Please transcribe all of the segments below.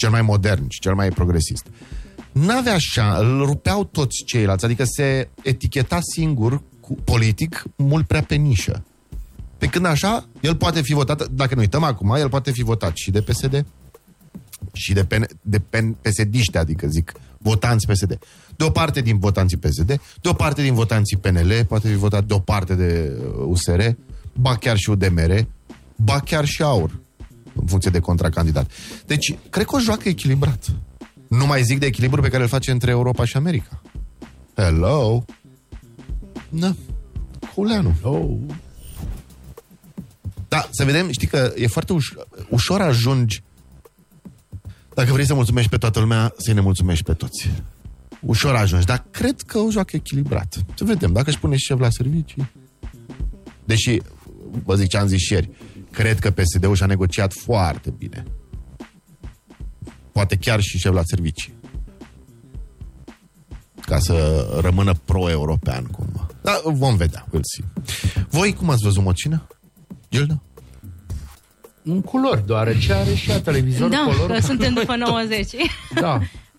cel mai modern și cel mai progresist. N-avea așa, îl rupeau toți ceilalți, adică se eticheta singur politic mult prea pe nișă. Pe când așa, el poate fi votat, dacă ne uităm acum, el poate fi votat și de PSD și de PSD-iști, adică zic, votanți PSD. De o parte din votanții PSD, de o parte din votanții PNL, poate fi votat de o parte de USR, ba chiar și UDMR, ba chiar și AUR, în funcție de contracandidat. Deci, cred că o joacă echilibrat. Nu mai zic de echilibru pe care îl face între Europa și America. Hello? Na, Huleanu. Oh. Da, să vedem, știi că e foarte ușor ajungi. Dacă vrei să mulțumești pe toată lumea, să-i nemulțumești pe toți. Ușor ajungi, dar cred că o joacă echilibrat. Să vedem, dacă își pune și șef la servicii. Deși, vă zic ce am zis și ieri, cred că PSD-ul și-a negociat foarte bine. Poate chiar și șef la servicii. Ca să rămână pro-european cumva. Dar vom vedea, we'll see. Voi cum ați văzut Mocina? Gilda? În culori, deoarece are și televizor color. Da, suntem după 90. Da.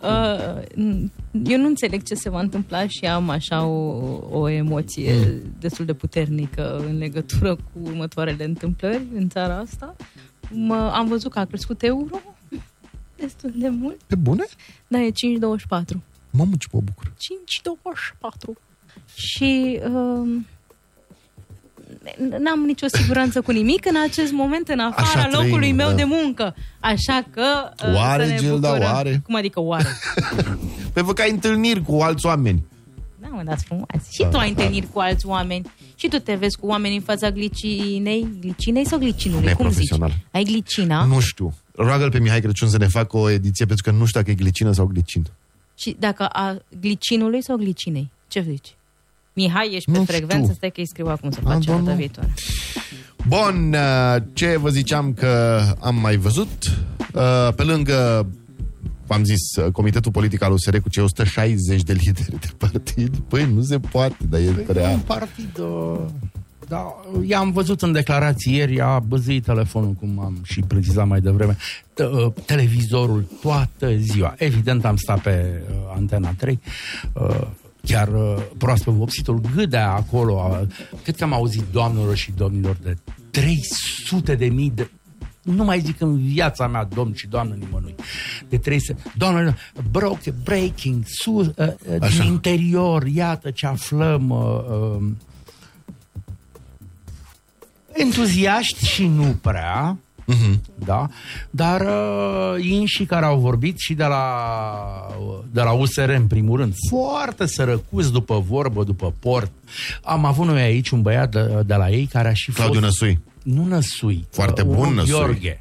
Eu nu înțeleg ce se va întâmpla și am așa o emoție destul de puternică în legătură cu următoarele întâmplări în țara asta. Am văzut că a crescut euro destul de mult. Pe bune? Da, e 5,24. Mamă, ce mă bucur. 5,24. Și n-am nicio siguranță cu nimic în acest moment, în afara locului meu de muncă. Așa că oare, Gilda, oare? Cum adică oare? Pe vă că ai întâlniri cu alți oameni. Da, mă, dați frumoase. Și tu ai întâlniri cu alți oameni. Și tu te vezi cu oameni în fața glicinei sau glicinului? Cum zici? Ai glicina? Nu știu. Roagă-l pe Mihai Crăciun să ne facă o ediție, pentru că nu știu dacă e glicină sau glicin. Și dacă a glicinului sau glicinei? Ce zici? Mihai, ești pe frecvență, stai că îi scriu acum să face data viitoare. Bun, ce vă ziceam că am mai văzut? Pe lângă, v-am zis, Comitetul Politic al USR cu cei 160 de lideri de partid. Păi nu se poate, dar e prea... Un partid... Da, i-am văzut în declarații ieri, a băzit telefonul, cum am și precizat mai devreme, televizorul toată ziua. Evident, am stat pe Antena 3, chiar proaspăt vopsitul Gâdea acolo. Cât că am auzit, doamnelor și domnilor, de 300.000 de... Nu mai zic în viața mea, domn și doamnă nimănui. De 300... Doamnelor, breaking, din interior, iată ce aflăm... entuziaști și nu prea, da, dar inșii care au vorbit și de la USR în primul rând, foarte sărăcuți după vorbă, după port. Am avut noi aici un băiat de la ei care a și Claudiu Năsui. Nu Năsui. Foarte bun Năsui. Gheorghe.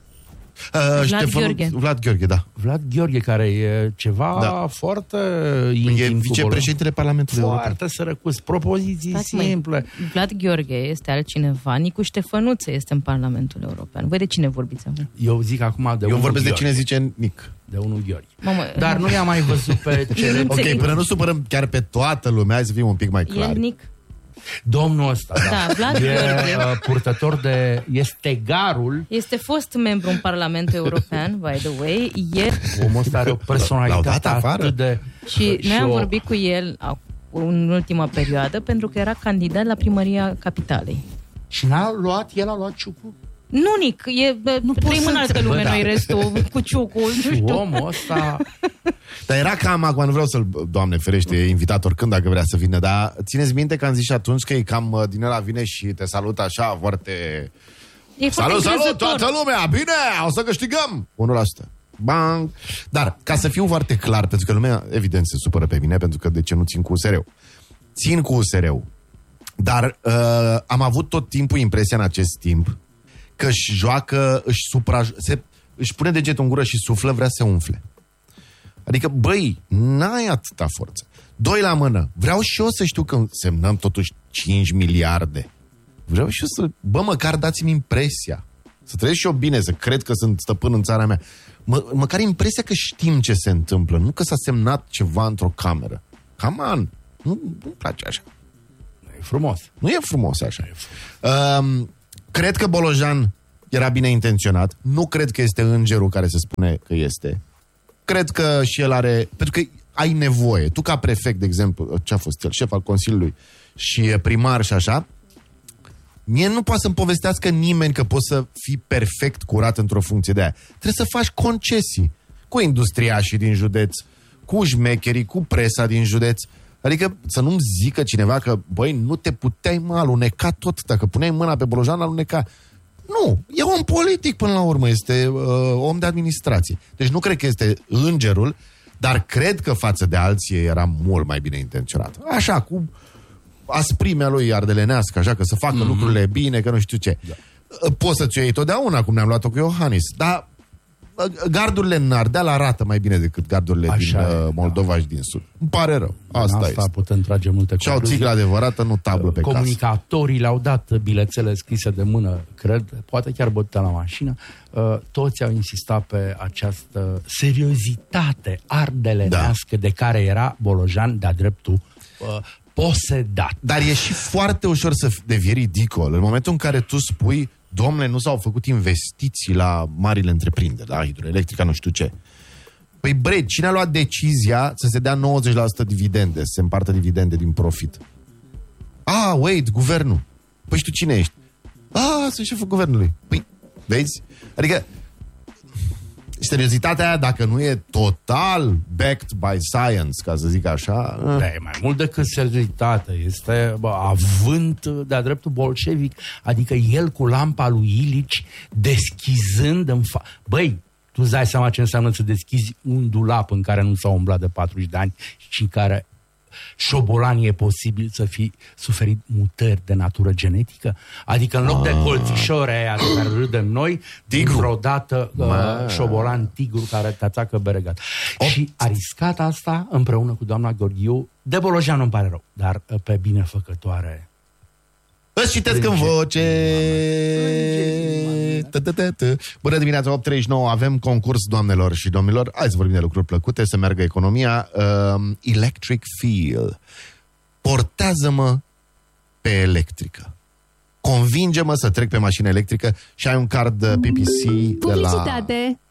Vlad Gheorghe, da. Vlad Gheorghe, care e ceva foarte intim. E vicepreședintele Parlamentului European. Foarte sărăcus, propoziții simple. Vlad Gheorghe este altcineva, Nicu Ștefănuță este în Parlamentul European. Voi de cine vorbiți acum? Eu zic acum de Eu vorbesc de cine zice Nic. De unul Gheorghe. Dar nu i-am mai văzut pe cele... Ok, până nu supărăm chiar pe toată lumea, hai să fim un pic mai clari. El Nic? Domnul ăsta, da, Vlad Gheorghe, purtător de... Este garul... Este fost membru în Parlamentul European, by the way. Omul ăsta are o personalitate atât de... Și noi am vorbit cu el în ultima perioadă pentru că era candidat la primăria Capitalei. Și el a luat ciucul? Nu, Nic, trăim în altă lume noi restul cu ciucul, nu știu. Omul ăsta... Dar era cam acum, nu vreau să-l, Doamne ferește, invitat oricând dacă vrea să vină, dar țineți minte că am zis și atunci că e cam din ăla vine și te salută așa foarte... Salut, toată lumea, bine, o să câștigăm! 1%. Bang! Dar, ca să fiu foarte clar, pentru că lumea, evident, se supără pe mine, pentru că de ce nu țin cu USR-ul? Țin cu USR-ul. Dar am avut tot timpul impresia în acest timp că își joacă, își pune degetul în gură și suflă, vrea să se umfle. Adică, băi, n-ai atâta forță. 2 la mână. Vreau și eu să știu că semnăm totuși 5 miliarde. Vreau și eu să... Bă, măcar dați-mi impresia. Să trăiesc și eu bine, să cred că sunt stăpân în țara mea. Măcar impresia că știm ce se întâmplă. Nu că s-a semnat ceva într-o cameră. Come on. Nu-mi place așa. Nu e frumos. Nu e frumos așa. Cred că Bolojan era bine intenționat. Nu cred că este îngerul care se spune că este. Cred că și el are... Pentru că ai nevoie. Tu ca prefect, de exemplu, ce a fost el, șef al Consiliului și primar și așa, mie nu poate să-mi povestească nimeni că poți să fii perfect curat într-o funcție de aia. Trebuie să faci concesii cu industriașii din județ, cu șmecherii, cu presa din județ. Adică să nu-mi zică cineva că, băi, nu te puteai aluneca tot. Dacă puneai mâna pe Bolojan, aluneca. Nu, e om politic până la urmă, este om de administrație. Deci nu cred că este îngerul, dar cred că față de alții era mult mai bine intenționat. Așa, cu asprimea lui ardelenească, așa, că să facă lucrurile bine, că nu știu ce. Da. Poți să-ți o iei totdeauna, cum ne-am luat-o cu Iohannis, dar gardurile în Ardeal arată mai bine decât gardurile așa din Moldova și din Sud. Îmi pare rău. Asta este. Putem trage multe concluzii. Și au țiglă adevărată, nu tablă pe casă. Comunicatorii le-au dat bilețele scrise de mână, cred, poate chiar bătute la mașină. Toți au insistat pe această seriozitate ardelenească de care era Bolojan de-a dreptul posedat. Dar e și foarte ușor să devii ridicol în momentul în care tu spui: domnule, nu s-au făcut investiții la marile întreprinderi, la hidroelectrica, nu știu ce. Păi bre, cine a luat decizia să se dea 90% dividende, să se împartă dividende din profit? Wait, guvernul. Păi și tu cine ești? Sunt șeful guvernului. Păi, vezi? Adică seriozitatea aia, dacă nu e total backed by science, ca să zic așa... Da, e mai mult decât seriozitate. Este avânt de-a dreptul bolșevic. Adică el cu lampa lui Ilici deschizând Băi, tu îți dai seama ce înseamnă să deschizi un dulap în care nu s-a umblat de 40 de ani și în care șobolanii e posibil să fi suferit mutări de natură genetică? Adică în loc de colțișore aia de care râdem noi, vreodată șobolan tigru care te atacă beregat. Și a riscat asta împreună cu doamna Gheorghiu. De Bolojan nu-mi pare rău, dar pe binefăcătoare. Îți citesc în voce. Bună dimineața, 8:39. Avem concurs, doamnelor și domnilor. Hai să vorbim de lucruri plăcute, să meargă economia. Electric Feel. Portează-mă pe electrică. Convinge-mă să trec pe mașină electrică și ai un card PPC de la... Publicitate.